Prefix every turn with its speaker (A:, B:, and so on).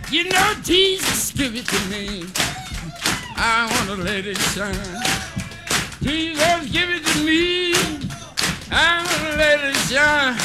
A: You know Jesus give it to me. I wanna let it shine. Jesus give it to me. I wanna let it shine.